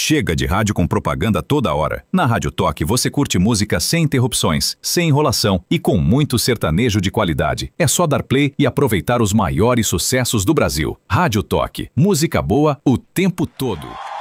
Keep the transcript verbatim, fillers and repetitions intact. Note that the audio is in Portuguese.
Chega de rádio com propaganda toda hora. Na Rádio Toque você curte música sem interrupções, sem enrolação e com muito sertanejo de qualidade. É só dar play e aproveitar os maiores sucessos do Brasil. Rádio Toque, música boa o tempo todo.